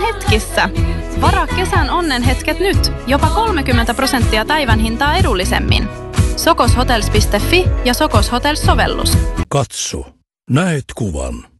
hetkissä. Varaa kesän onnenhetket nyt. Jopa 30% päivän hintaa edullisemmin. sokoshotels.fi ja Sokos Hotels-sovellus. Katso, näet kuvan.